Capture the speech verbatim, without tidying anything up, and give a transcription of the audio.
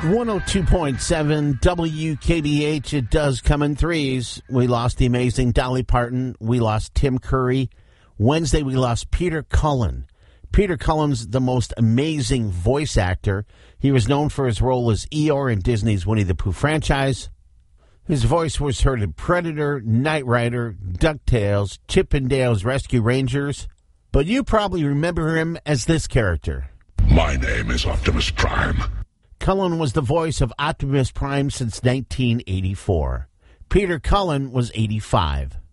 one oh two point seven W K B H. It does come in threes. We lost the amazing Dolly Parton. We lost Tim Curry. Wednesday, we lost Peter Cullen. Peter Cullen's the most amazing voice actor. He was known for his role as Eeyore in Disney's Winnie the Pooh franchise. His voice was heard in Predator, Knight Rider, DuckTales, Chip and Dale's Rescue Rangers. But you probably remember him as this character. My name is Optimus Prime. Cullen was the voice of Optimus Prime since nineteen eighty-four. Peter Cullen was eighty-five.